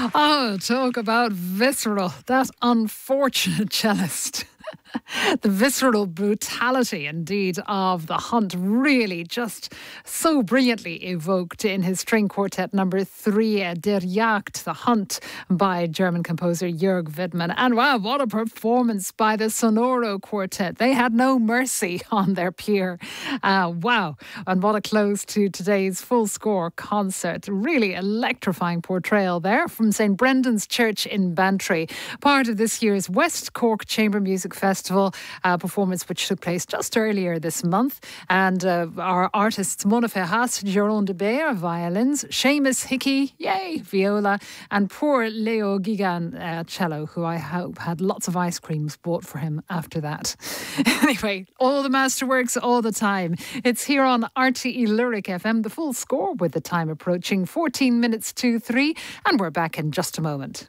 Oh, talk about visceral. That unfortunate cellist. The visceral brutality, indeed, of the hunt really just so brilliantly evoked in his string quartet number 3, Der Jagd, The Hunt, by German composer Jörg Widmann. And wow, what a performance by the Sonoro Quartet. They had no mercy on their peer. Wow. And what a close to today's full score concert. Really electrifying portrayal there from St. Brendan's Church in Bantry. Part of this year's West Cork Chamber Music Festival performance, which took place just earlier this month. And our artists Mona Ferras, Jérôme de Beer, violins, Seamus Hickey, yay, viola, and poor Leo Gigan, cello, who I hope had lots of ice creams bought for him after that. Anyway, all the masterworks all the time. It's here on RTE Lyric FM, the full score with the time approaching 14 minutes to 3, and we're back in just a moment.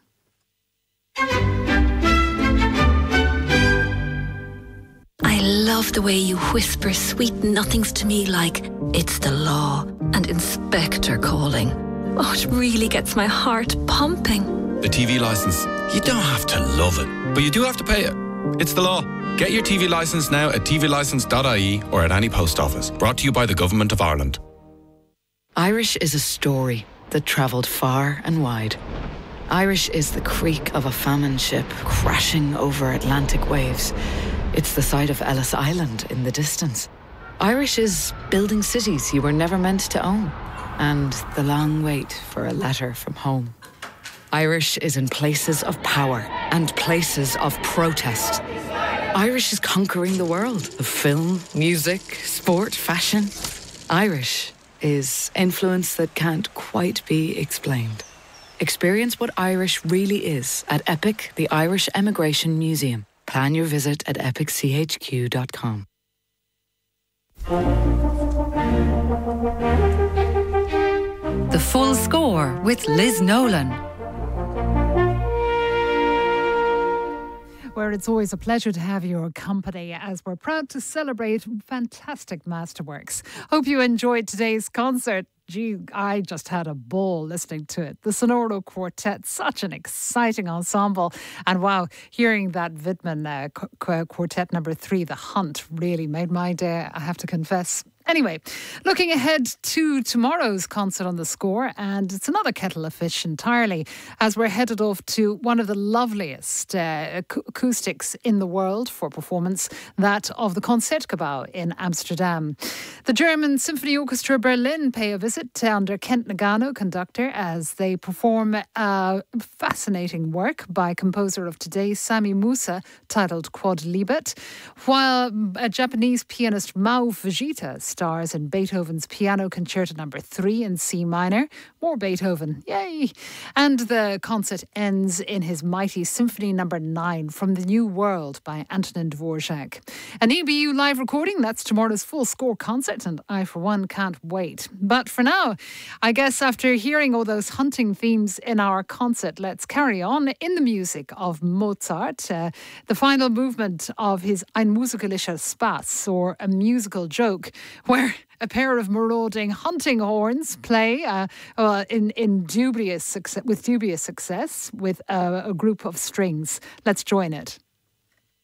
I love the way you whisper sweet nothings to me like it's the law and inspector calling. Oh, it really gets my heart pumping. The TV licence, you don't have to love it, but you do have to pay it. It's the law. Get your TV licence now at tvlicence.ie or at any post office. Brought to you by the Government of Ireland. Irish is a story that travelled far and wide. Irish is the creak of a famine ship crashing over Atlantic waves. It's the sight of Ellis Island in the distance. Irish is building cities you were never meant to own, and the long wait for a letter from home. Irish is in places of power and places of protest. Irish is conquering the world of film, music, sport, fashion. Irish is influence that can't quite be explained. Experience what Irish really is at EPIC, the Irish Emigration Museum. Plan your visit at epicchq.com. The Full Score with Liz Nolan. Where it's always a pleasure to have your company as we're proud to celebrate fantastic masterworks. Hope you enjoyed today's concert. Gee, I just had a ball listening to it. The Sonoro Quartet, such an exciting ensemble. And wow, hearing that Widmann quartet number 3, The Hunt, really made my day, I have to confess. Anyway, looking ahead to tomorrow's concert on the Score, and it's another kettle of fish entirely, as we're headed off to one of the loveliest acoustics in the world for performance, that of the Concertgebouw in Amsterdam. The German Symphony Orchestra Berlin pay a visit under Kent Nagano, conductor, as they perform fascinating work by composer of today, Sami Musa, titled Quod Libet, while a Japanese pianist Mao Fujita stars in Beethoven's Piano Concerto number 3 in C minor. More Beethoven, yay! And the concert ends in his mighty Symphony number 9 from the New World by Antonin Dvorak. An EBU live recording, that's tomorrow's Full Score concert, and I for one can't wait. But for now, I guess after hearing all those hunting themes in our concert, let's carry on in the music of Mozart, the final movement of his Ein musikalischer Spaß, or a musical joke, where a pair of marauding hunting horns play in dubious success with a group of strings. Let's join it.